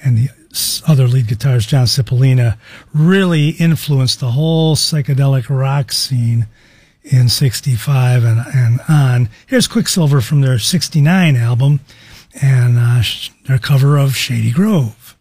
and the other lead guitarist, John Cipollina, really influenced the whole psychedelic rock scene in 65 and on. Here's Quicksilver from their 69 album, and their cover of Shady Grove.